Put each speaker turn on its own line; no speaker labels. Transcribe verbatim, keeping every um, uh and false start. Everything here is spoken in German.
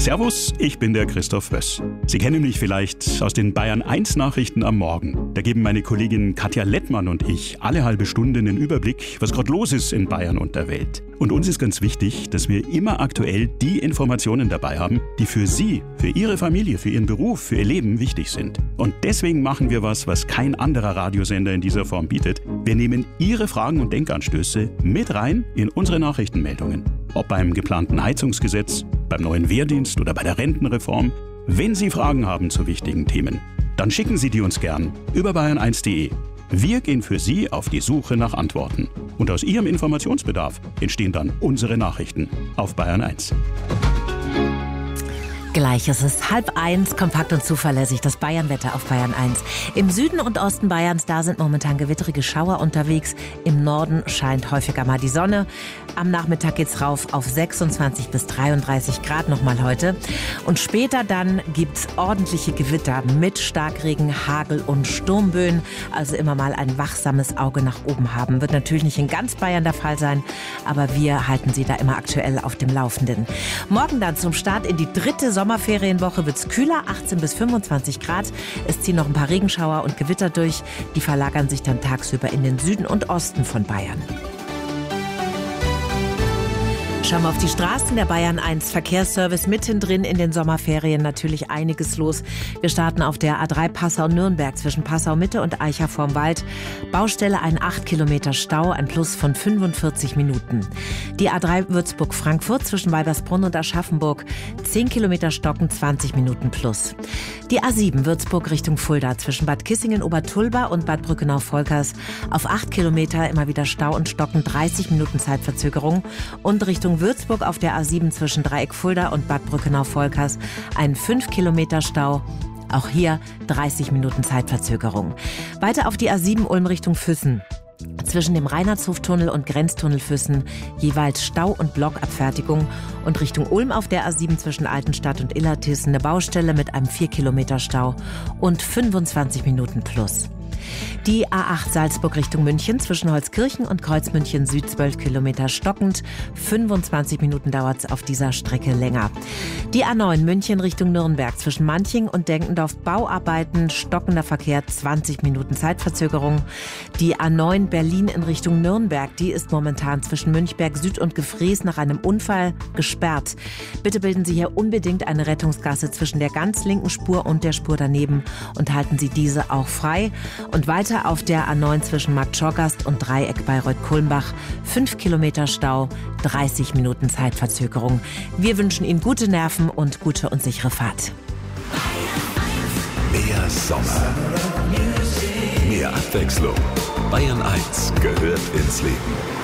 Servus, ich bin der Christoph Wöss. Sie kennen mich vielleicht aus den Bayern eins Nachrichten am Morgen. Da geben meine Kollegin Katja Lettmann und ich alle halbe Stunde einen Überblick, was gerade los ist in Bayern und der Welt. Und uns ist ganz wichtig, dass wir immer aktuell die Informationen dabei haben, die für Sie, für Ihre Familie, für Ihren Beruf, für Ihr Leben wichtig sind. Und deswegen machen wir was, was kein anderer Radiosender in dieser Form bietet. Wir nehmen Ihre Fragen und Denkanstöße mit rein in unsere Nachrichtenmeldungen. Ob beim geplanten Heizungsgesetz, beim neuen Wehrdienst oder bei der Rentenreform. Wenn Sie Fragen haben zu wichtigen Themen, dann schicken Sie die uns gern über bayern eins punkt de. Wir gehen für Sie auf die Suche nach Antworten. Und aus Ihrem Informationsbedarf entstehen dann unsere Nachrichten auf Bayern eins.
Gleich, es ist halb eins, kompakt und zuverlässig, das Bayernwetter auf Bayern eins. Im Süden und Osten Bayerns, da sind momentan gewitterige Schauer unterwegs. Im Norden scheint häufiger mal die Sonne. Am Nachmittag geht's rauf auf sechsundzwanzig bis dreiunddreißig Grad nochmal heute. Und später dann gibt's ordentliche Gewitter mit Starkregen, Hagel und Sturmböen. Also immer mal ein wachsames Auge nach oben haben. Wird natürlich nicht in ganz Bayern der Fall sein, aber wir halten Sie da immer aktuell auf dem Laufenden. Morgen dann zum Start in die dritte Sommerferienwoche wird's kühler, achtzehn bis fünfundzwanzig Grad. Es ziehen noch ein paar Regenschauer und Gewitter durch. Die verlagern sich dann tagsüber in den Süden und Osten von Bayern. Schauen wir auf die Straßen der Bayern eins Verkehrsservice mittendrin in den Sommerferien. Natürlich einiges los. Wir starten auf der A drei Passau-Nürnberg zwischen Passau-Mitte und Eicher vorm Wald. Baustelle, ein acht Kilometer Stau, ein Plus von fünfundvierzig Minuten. Die A drei Würzburg-Frankfurt zwischen Weibersbrunn und Aschaffenburg. zehn Kilometer Stocken, zwanzig Minuten plus. Die A sieben Würzburg Richtung Fulda zwischen Bad Kissingen-Obertulba und Bad Brückenau-Volkers. Auf acht Kilometer immer wieder Stau und Stocken, dreißig Minuten Zeitverzögerung. Und Richtung Würzburg auf der A sieben zwischen Dreieck Fulda und Bad Brückenau-Volkers ein fünf Kilometer Stau. Auch hier dreißig Minuten Zeitverzögerung. Weiter auf die A sieben Ulm Richtung Füssen. Zwischen dem Reinhardshoftunnel und Grenztunnel Füssen jeweils Stau- und Blockabfertigung. Und Richtung Ulm auf der A sieben zwischen Altenstadt und Illertissen eine Baustelle mit einem vier Kilometer Stau und fünfundzwanzig Minuten plus. Die A acht Salzburg Richtung München zwischen Holzkirchen und Kreuzmünchen Süd zwölf Kilometer stockend. fünfundzwanzig Minuten dauert es auf dieser Strecke länger. Die A neun München Richtung Nürnberg zwischen Manching und Denkendorf Bauarbeiten, stockender Verkehr, zwanzig Minuten Zeitverzögerung. Die A neun Berlin in Richtung Nürnberg, die ist momentan zwischen Münchberg Süd und Gefrees nach einem Unfall gesperrt. Bitte bilden Sie hier unbedingt eine Rettungsgasse zwischen der ganz linken Spur und der Spur daneben und halten Sie diese auch frei. Und weiter auf der A neun zwischen Marktschorgast und Dreieck Bayreuth-Kulmbach. fünf Kilometer Stau, dreißig Minuten Zeitverzögerung. Wir wünschen Ihnen gute Nerven und gute und sichere Fahrt.
Mehr Sommer. Mehr Abwechslung. Bayern eins gehört ins Leben.